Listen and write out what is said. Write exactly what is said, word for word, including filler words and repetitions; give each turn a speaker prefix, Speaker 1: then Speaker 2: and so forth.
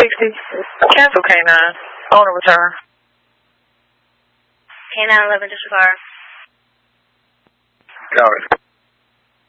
Speaker 1: sixty. Cancel K nine. On a return.
Speaker 2: K nine eleven, disregard.
Speaker 3: Got it.